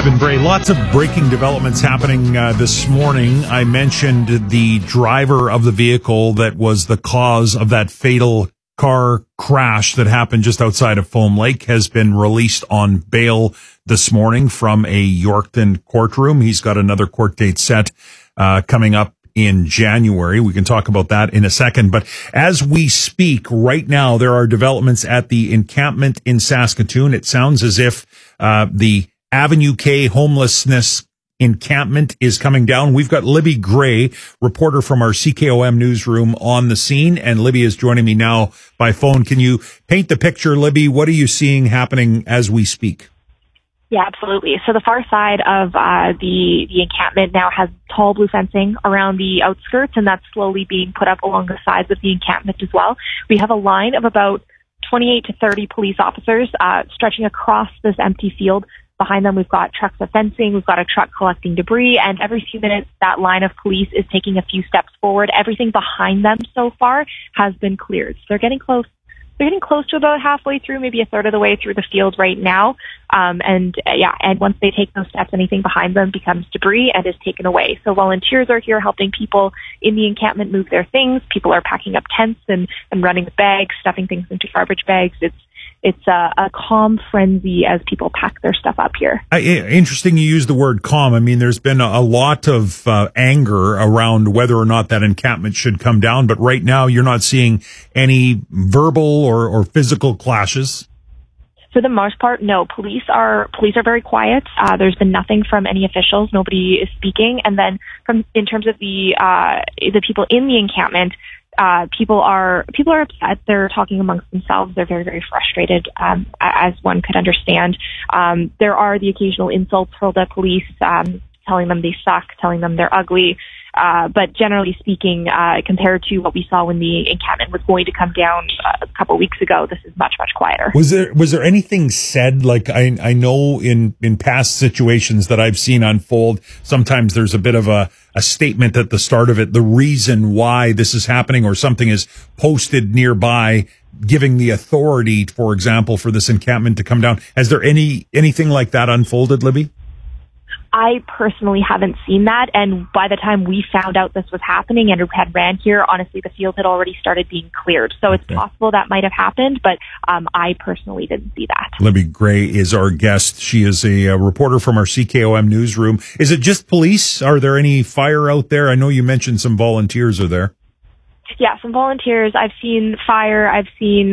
Evan Bray. Lots of breaking developments happening this morning. I mentioned the driver of the vehicle that was the cause of that fatal car crash that happened just outside of Foam Lake has been released on bail this morning from a Yorkton courtroom. He's got another court date set coming up in January. We can talk about that in a second. But as we speak right now, there are developments at the encampment in Saskatoon. It sounds as if the Avenue K homelessness encampment is coming down. We've got Libby Gray, reporter from our CKOM newsroom, on the scene, and Libby is joining me now by phone. Can you paint the picture, Libby? What are you seeing happening as we speak? Yeah, absolutely. So the far side of the encampment now has tall blue fencing around the outskirts, and that's slowly being put up along the sides of the encampment as well. We have a line of about 28 to 30 police officers stretching across this empty field. Behind them, we've got trucks of fencing, we've got a truck collecting debris, and every few minutes, that line of police is taking a few steps forward. Everything behind them so far has been cleared. So they're getting close. They're getting close to about halfway through, maybe a third of the way through the field right now. And once they take those steps, anything behind them becomes debris and is taken away. So volunteers are here helping people in the encampment move their things. People are packing up tents and running with bags, stuffing things into garbage bags. It's a calm frenzy as people pack their stuff up here. Interesting you use the word calm. I mean, there's been a lot of anger around whether or not that encampment should come down, but right now you're not seeing any verbal or physical clashes. For the most part, no. Police are very quiet. There's been nothing from any officials. Nobody is speaking. And then in terms of the people in the encampment, people are upset. They're talking amongst themselves. They're very, very frustrated, as one could understand. There are the occasional insults for the police, telling them they suck, telling them they're ugly. But generally speaking, compared to what we saw when the encampment was going to come down a couple of weeks ago, this is much, much quieter. Was there anything said? Like I know in past situations that I've seen unfold, sometimes there's a bit of a statement at the start of it, the reason why this is happening, or something is posted nearby giving the authority, for example, for this encampment to come down. Has there anything like that unfolded, Libby? I personally haven't seen that, and by the time we found out this was happening and had ran here, honestly, the field had already started being cleared. So it's possible that might have happened, but I personally didn't see that. Libby Gray is our guest. She is a reporter from our CKOM newsroom. Is it just police? Are there any fire out there? I know you mentioned some volunteers are there. Yeah, some volunteers. I've seen fire. I've seen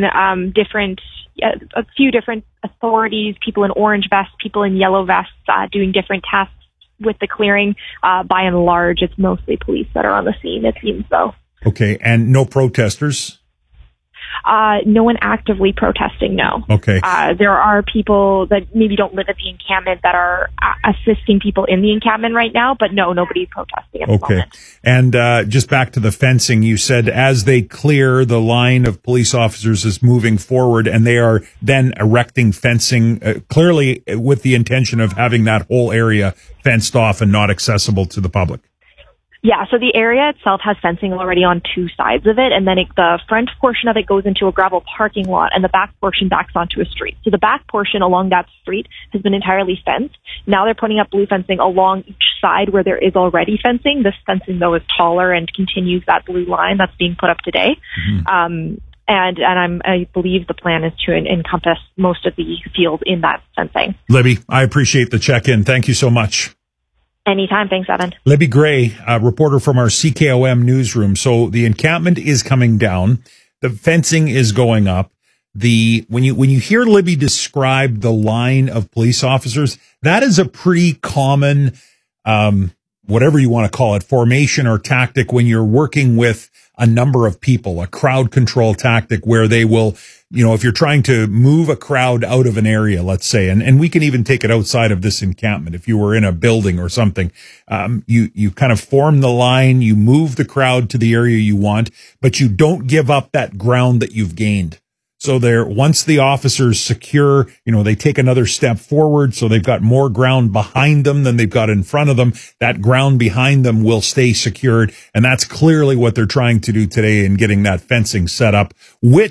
a few different authorities, people in orange vests, people in yellow vests, doing different tasks with the clearing. By and large, it's mostly police that are on the scene, it seems so. Okay, and no protesters? No one actively protesting, no. Okay. There are people that maybe don't live at the encampment that are assisting people in the encampment right now, but no, nobody's protesting at the moment. And just back to the fencing, you said as they clear, the line of police officers is moving forward, and they are then erecting fencing, clearly with the intention of having that whole area fenced off and not accessible to the public. Yeah, so the area itself has fencing already on two sides of it, and then the front portion of it goes into a gravel parking lot, and the back portion backs onto a street. So the back portion along that street has been entirely fenced. Now they're putting up blue fencing along each side where there is already fencing. This fencing, though, is taller and continues that blue line that's being put up today. Mm-hmm. I believe the plan is to encompass most of the field in that fencing. Libby, I appreciate the check-in. Thank you so much. Anytime. Thanks, Evan. Libby Gray, a reporter from our CKOM newsroom. So the encampment is coming down. The fencing is going up. When you hear Libby describe the line of police officers, that is a pretty common, whatever you want to call it, formation or tactic when you're working with a number of people, a crowd control tactic where they will, if you're trying to move a crowd out of an area, let's say, and we can even take it outside of this encampment. If you were in a building or something, you kind of form the line, you move the crowd to the area you want, but you don't give up that ground that you've gained. So once the officers secure, they take another step forward. So they've got more ground behind them than they've got in front of them. That ground behind them will stay secured. And that's clearly what they're trying to do today in getting that fencing set up, which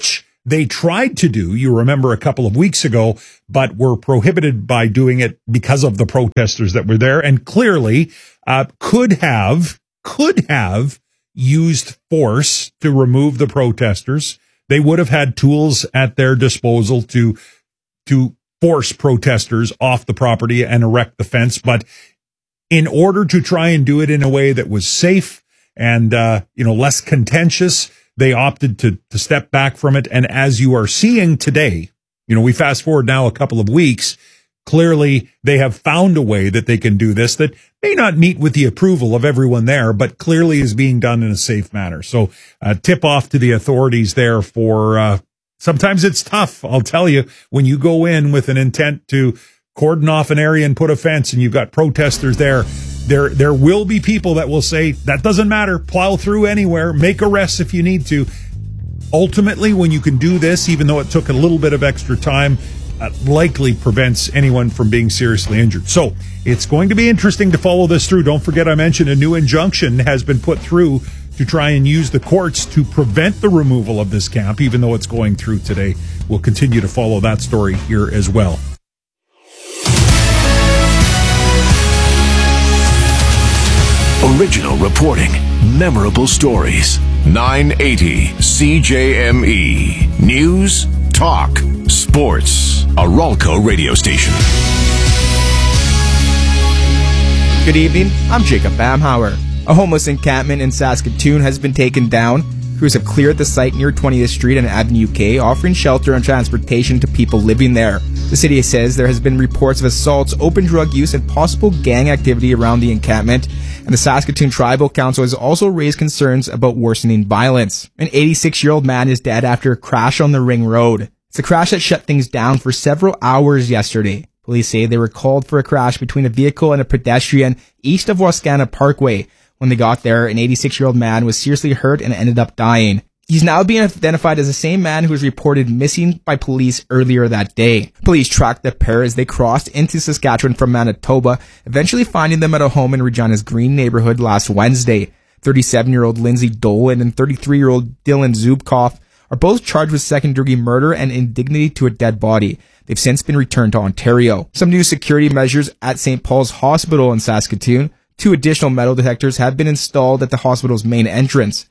they tried to do, you remember a couple of weeks ago, but were prohibited by doing it because of the protesters that were there, and clearly could have used force to remove the protesters. They would have had tools at their disposal to force protesters off the property and erect the fence. But in order to try and do it in a way that was safe and, less contentious, they opted to step back from it. And as you are seeing today, we fast forward now a couple of weeks, clearly they have found a way that they can do this that may not meet with the approval of everyone there, but clearly is being done in a safe manner. So tip off to the authorities there for sometimes it's tough. I'll tell you, when you go in with an intent to cordon off an area and put a fence and you've got protesters there will be people that will say, that doesn't matter, plow through anywhere, make arrests if you need to. Ultimately, when you can do this, even though it took a little bit of extra time, likely prevents anyone from being seriously injured. So it's going to be interesting to follow this through. Don't forget, I mentioned a new injunction has been put through to try and use the courts to prevent the removal of this camp, even though it's going through today. We'll continue to follow that story here as well. Original reporting, memorable stories. 980 CJME. News, talk, sports. A Ralco radio station. Good evening, I'm Jacob Bamhauer. A homeless encampment in Saskatoon has been taken down. Crews have cleared the site near 20th Street and Avenue K, offering shelter and transportation to people living there. The city says there has been reports of assaults, open drug use, and possible gang activity around the encampment. And the Saskatoon Tribal Council has also raised concerns about worsening violence. An 86-year-old man is dead after a crash on the Ring Road. It's a crash that shut things down for several hours yesterday. Police say they were called for a crash between a vehicle and a pedestrian east of Wascana Parkway. When they got there, an 86-year-old man was seriously hurt and ended up dying. He's now being identified as the same man who was reported missing by police earlier that day. Police tracked the pair as they crossed into Saskatchewan from Manitoba, eventually finding them at a home in Regina's Green neighborhood last Wednesday. 37-year-old Lindsay Dolan and 33-year-old Dylan Zubkoff are both charged with second-degree murder and indignity to a dead body. They've since been returned to Ontario. Some new security measures at St. Paul's Hospital in Saskatoon. 2 additional metal detectors have been installed at the hospital's main entrance.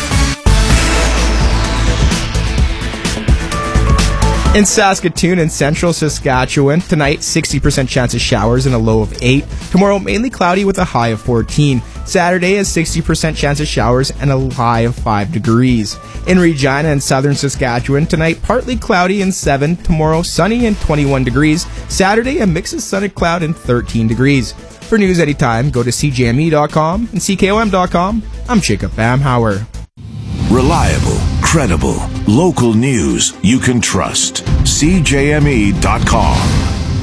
In Saskatoon and central Saskatchewan, tonight 60% chance of showers and a low of 8. Tomorrow mainly cloudy with a high of 14. Saturday has 60% chance of showers and a high of 5 degrees. In Regina and southern Saskatchewan, tonight partly cloudy and 7. Tomorrow sunny and 21 degrees. Saturday a mix of sun and cloud and 13 degrees. For news anytime, go to CJME.com and CKOM.com. I'm Jacob Bamhauer. Reliable, credible, local news you can trust. CJME.com.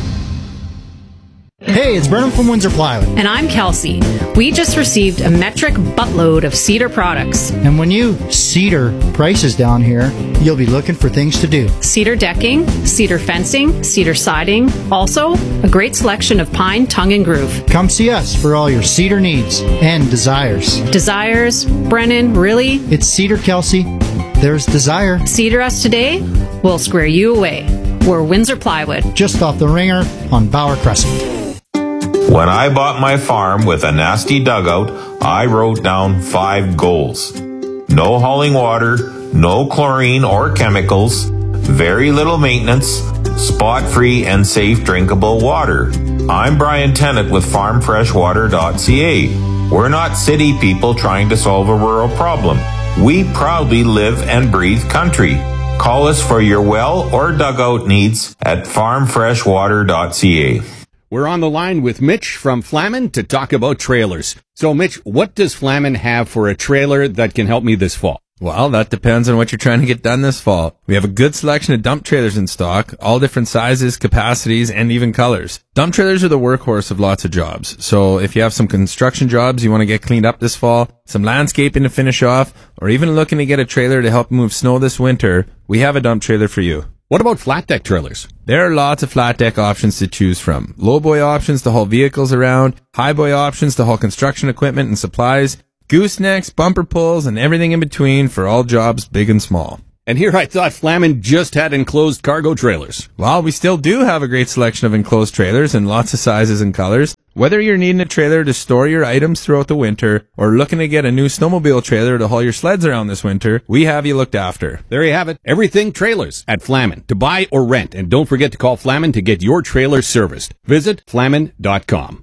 Hey, it's Brennan from Windsor Plywood. And I'm Kelsey. We just received a metric buttload of cedar products. And when you cedar prices down here, you'll be looking for things to do. Cedar decking, cedar fencing, cedar siding. Also, a great selection of pine, tongue, and groove. Come see us for all your cedar needs and desires. Desires? Brennan, really? It's Cedar, Kelsey. There's desire. Cedar us today, we'll square you away. We're Windsor Plywood. Just off the Ringer on Bauer Crescent. When I bought my farm with a nasty dugout, I wrote down 5 goals. No hauling water, no chlorine or chemicals, very little maintenance, spot-free and safe drinkable water. I'm Brian Tennant with FarmFreshWater.ca. We're not city people trying to solve a rural problem. We proudly live and breathe country. Call us for your well or dugout needs at FarmFreshWater.ca. We're on the line with Mitch from Flamin to talk about trailers. So, Mitch, what does Flamin have for a trailer that can help me this fall? Well, that depends on what you're trying to get done this fall. We have a good selection of dump trailers in stock, all different sizes, capacities, and even colors. Dump trailers are the workhorse of lots of jobs. So if you have some construction jobs you want to get cleaned up this fall, some landscaping to finish off, or even looking to get a trailer to help move snow this winter, we have a dump trailer for you. What about flat deck trailers? There are lots of flat deck options to choose from. Low boy options to haul vehicles around, high boy options to haul construction equipment and supplies, goosenecks, bumper pulls, and everything in between for all jobs big and small. And here I thought Flamin just had enclosed cargo trailers. Well, we still do have a great selection of enclosed trailers in lots of sizes and colors. Whether you're needing a trailer to store your items throughout the winter or looking to get a new snowmobile trailer to haul your sleds around this winter, we have you looked after. There you have it. Everything trailers at Flamin to buy or rent. And don't forget to call Flamin to get your trailer serviced. Visit flamin.com.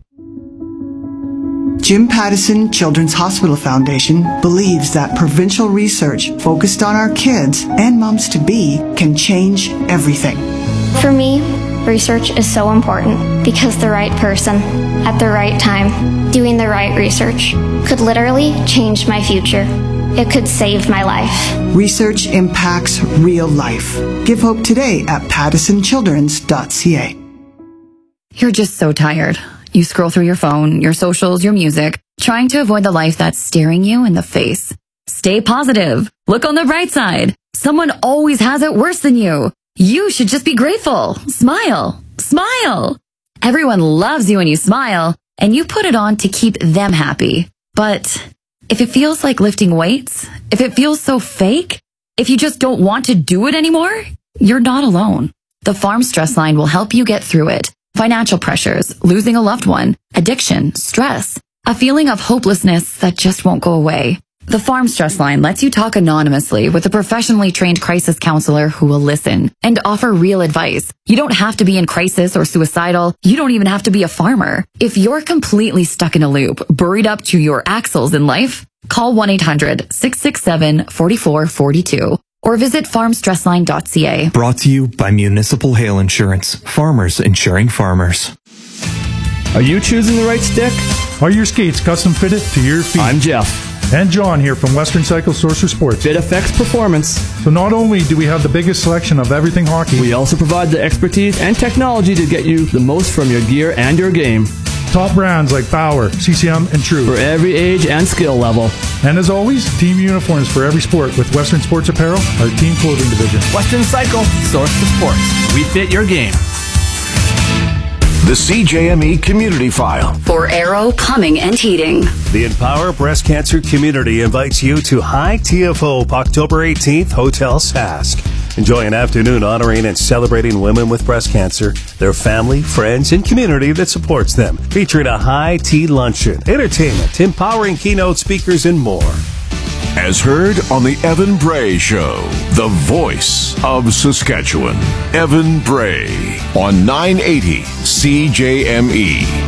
Jim Pattison Children's Hospital Foundation believes that provincial research focused on our kids and moms-to-be can change everything. For me, research is so important because the right person at the right time doing the right research could literally change my future. It could save my life. Research impacts real life. Give hope today at pattisonchildrens.ca. You're just so tired. You scroll through your phone, your socials, your music, trying to avoid the life that's staring you in the face. Stay positive. Look on the bright side. Someone always has it worse than you. You should just be grateful. Smile. Smile. Everyone loves you when you smile, and you put it on to keep them happy. But if it feels like lifting weights, if it feels so fake, if you just don't want to do it anymore, you're not alone. The Farm Stress Line will help you get through it. Financial pressures, losing a loved one, addiction, stress, a feeling of hopelessness that just won't go away. The Farm Stress Line lets you talk anonymously with a professionally trained crisis counselor who will listen and offer real advice. You don't have to be in crisis or suicidal. You don't even have to be a farmer. If you're completely stuck in a loop, buried up to your axles in life, call 1-800-667-4442 or visit farmstressline.ca. Brought to you by Municipal Hail Insurance. Farmers insuring farmers. Are you choosing the right stick? Are your skates custom fitted to your feet? I'm Jeff. And John here from Western Cycle Sorcerer Sports. Fit affects performance. So not only do we have the biggest selection of everything hockey, we also provide the expertise and technology to get you the most from your gear and your game. Top brands like Bauer, CCM, and True. For every age and skill level. And as always, team uniforms for every sport with Western Sports Apparel, our team clothing division. Western Cycle, source for sports. We fit your game. The CJME Community File. For Aero Plumbing and Heating. The Empower Breast Cancer Community invites you to High TFO October 18th, Hotel Sask. Enjoy an afternoon honoring and celebrating women with breast cancer, their family, friends, and community that supports them. Featuring a high tea luncheon, entertainment, empowering keynote speakers, and more. As heard on the Evan Bray Show, the voice of Saskatchewan. Evan Bray on 980 CJME.